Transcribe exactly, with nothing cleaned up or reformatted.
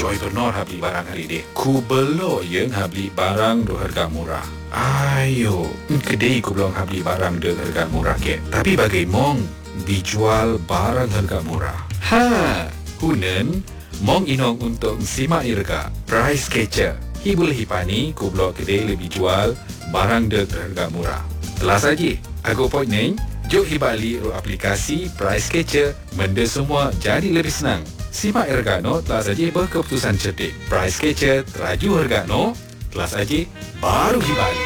joy bernor habli barang hari ni. Ku belok yang habli barang do harga murah. Ayo, kedai ku belum habli barang do harga murah ke. Tapi bagai mong dijual barang harga murah. Ha, hunen mong inong untuk simak irga price catcher. Hibul hipani ku belok kedai lebih jual barang do harga murah. Telah saja, aku point ni. Jom hibali ru aplikasi Price Catcher, benda semua jadi lebih senang. Simak Ergano telah saja berkeputusan cerdik. Price Catcher teraju Ergano telah saja baru hibali.